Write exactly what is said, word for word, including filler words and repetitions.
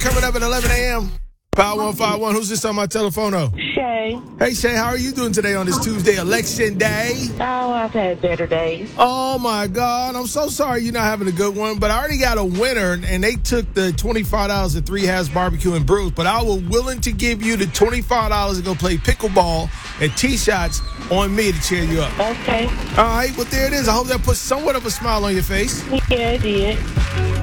coming up at eleven a.m. Power one five one. Who's this on my telephone? Oh, Shay. Hey, Shay, how are you doing today on this Tuesday, election day? Oh, I've had better days. Oh, my God. I'm so sorry you're not having a good one, but I already got a winner, and they took the twenty-five dollars at Three Halves Barbecue and Brews, but I was willing to give you the twenty-five dollars to go play pickleball and tee shots on me to cheer you up. Okay. All right, well, there it is. I hope that puts somewhat of a smile on your face. Yeah, it did.